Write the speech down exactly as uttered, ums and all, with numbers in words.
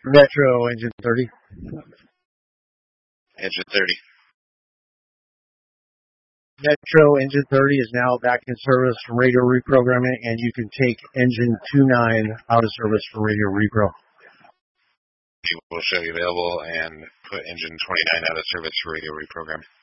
Metro engine thirty. Engine thirty. Metro engine thirty is now back in service for radio reprogramming, and you can take engine twenty-nine out of service for radio repro. We will show you available and put engine twenty-nine out of service for radio reprogram.